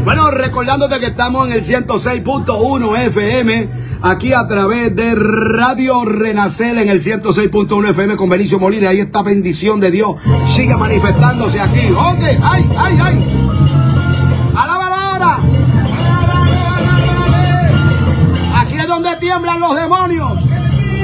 Bueno, recordándote que estamos en el 106.1 FM, aquí a través de Radio Renacer en el 106.1 FM con Benicio Molina. Ahí está bendición de Dios. Sigue manifestándose aquí. ¿Dónde? ¡Ay, ay, ay! ¡Alábala ahora! Aquí es donde tiemblan los demonios.